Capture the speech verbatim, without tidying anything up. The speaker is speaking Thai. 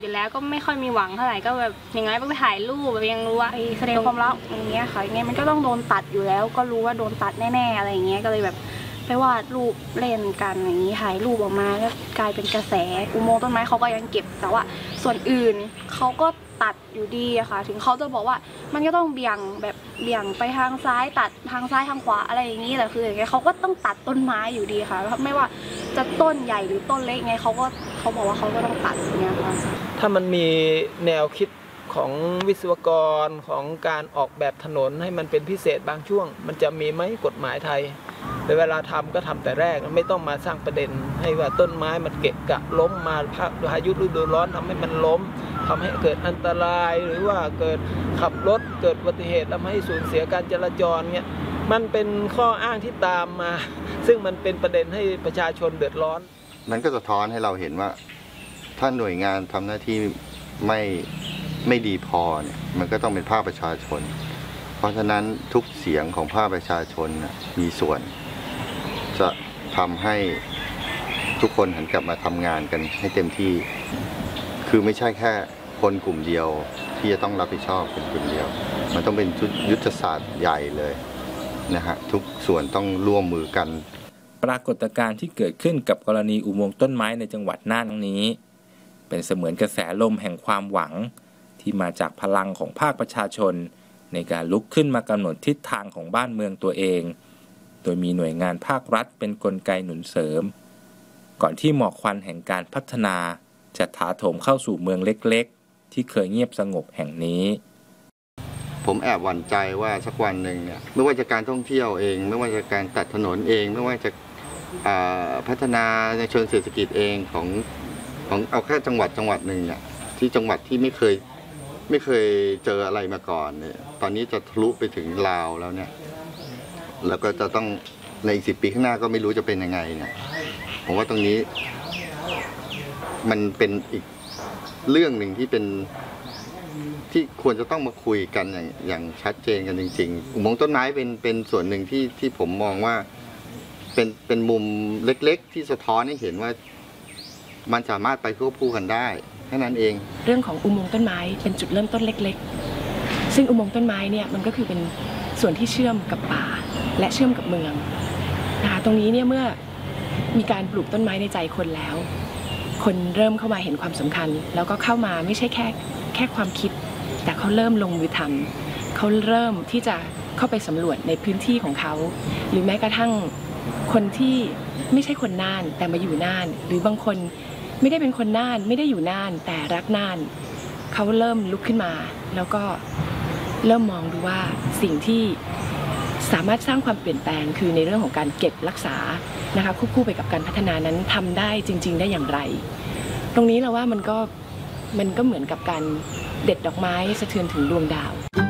อยู่แล้วก็ไม่ค่อยมีหวังเท่าไหร่ก็แบบอย่างไรไปถ่ายรูปแบบยังรู้ว่าแสดงความรักอย่างเงี้ยค่ะยังไงมันก็ต้องโดนตัดอยู่แล้วก็รู้ว่าโดนตัดแน่ๆอะไรอย่างเงี้ยก็เลยแบบไปวาดรูปเล่นกันอย่างนี้ถ่ายรูปออกมาแล้วกลายเป็นกระแสอุโมงค์ต้นไม้เขาก็ยังเก็บแต่ว่าส่วนอื่นเขาก็ตัดอยู่ดีอะค่ะถึงเขาจะบอกว่ามันก็ต้องเบี่ยงแบบเบี่ยงไปทางซ้ายตัดทางซ้ายทางขวาอะไรอย่างนี้แต่คืออย่างเงี้ยเขาก็ต้องตัดต้นไม้อยู่ดีค่ะไม่ว่าจะต้นใหญ่หรือต้นเล็กไงเขาก็เขาบอกว่าเขาก็ต้องตัดอย่างเงี้ยค่ะถ้ามันมีแนวคิดของวิศวกรของการออกแบบถนนให้มันเป็นพิเศษบางช่วงมันจะมีไหมกฎหมายไทยแต่เวลาทำก็ทำแต่แรกไม่ต้องมาสร้างประเด็นให้ว่าต้นไม้มันเกะกะล้มมาพายุฤดูร้อนทำให้มันล้มทำให้เกิดอันตรายหรือว่าเกิดขับรถเกิดอุบัติเหตุทำให้สูญเสียการจราจรเนี่ยมันเป็นข้ออ้างที่ตามมาซึ่งมันเป็นประเด็นให้ประชาชนเดือดร้อนมันก็สะท้อนให้เราเห็นว่าถ้าหน่วยงานทำหน้าที่ไม่ไม่ดีพอเนี่ยมันก็ต้องเป็นภาคประชาชนเพราะฉะนั้นทุกเสียงของภาคประชาชนมีส่วนจะทำให้ทุกคนหันกลับมาทำงานกันให้เต็มที่คือไม่ใช่แค่คนกลุ่มเดียวที่จะต้องรับผิดชอบเป็นกลุ่มเดียวมันต้องเป็นยุทธศาสตร์ใหญ่เลยนะฮะทุกส่วนต้องร่วมมือกันปรากฏการณ์ที่เกิดขึ้นกับกรณีอุโมงค์ต้นไม้ในจังหวัดน่านนี้เป็นเสมือนกระแสลมแห่งความหวังที่มาจากพลังของภาคประชาชนในการลุกขึ้นมากำหนดทิศทางของบ้านเมืองตัวเองโดยมีหน่วยงานภาครัฐเป็นกลไกหนุนเสริมก่อนที่หมอกควันแห่งการพัฒนาจะถาโถมเข้าสู่เมืองเล็กๆที่เคยเงียบสงบแห่งนี้ผมแอบหวั่นใจว่าสักวันหนึ่งเนี่ยไม่ว่าจะการท่องเที่ยวเองไม่ว่าจะการตัดถนนเองไม่ว่าจะพัฒนาในเชิงเศรษฐกิจเองของของเอาแค่จังหวัดจังหวัดหนึ่งเนี่ยที่จังหวัดที่ไม่เคยไม่เคยเจออะไรมาก่อนเนี่ยตอนนี้จะทะลุไปถึงลาวแล้วเนี่ยแล้วก็จะต้องในอีกสิบปีข้างหน้าก็ไม่รู้จะเป็นยังไงเนี่ยผมว่าตรงนี้มันเป็นอีกเรื่องหนึ่งที่เป็นที่ควรจะต้องมาคุยกันอย่างอย่างชัดเจนกันจริงๆอุโมงค์ต้นไม้เป็นเป็นส่วนหนึ่งที่ที่ผมมองว่าเป็นเป็นมุมเล็กๆที่สะท้อนให้เห็นว่ามันสามารถไปควบคู่กันได้แค่นั้นเองเรื่องของอุโมงค์ต้นไม้เป็นจุดเริ่มต้นเล็กๆซึ่งอุโมงค์ต้นไม้เนี่ยมันก็คือเป็นส่วนที่เชื่อมกับป่าและเชื่อมกับเมืองนะคะตรงนี้เนี่ยเมื่อมีการปลูกต้นไม้ในใจคนแล้วคนเริ่มเข้ามาเห็นความสำคัญแล้วก็เข้ามาไม่ใช่แค่แค่ความคิดแต่เขาเริ่มลงมือทำเขาเริ่มที่จะเข้าไปสำรวจในพื้นที่ของเขาหรือแม้กระทั่งคนที่ไม่ใช่คนน่านแต่มาอยู่น่านหรือบางคนไม่ได้เป็นคนน่านไม่ได้อยู่น่านแต่รักน่านเขาเริ่มลุกขึ้นมาแล้วก็เริ่มมองดูว่าสิ่งที่สามารถสร้างความเปลี่ยนแปลงคือในเรื่องของการเก็บรักษานะคะควบคู่ไปกับการพัฒนานั้นทำได้จริงๆได้อย่างไรตรงนี้เราว่ามันก็มันก็เหมือนกับการเด็ดดอกไม้สะเทือนถึงดวงดาว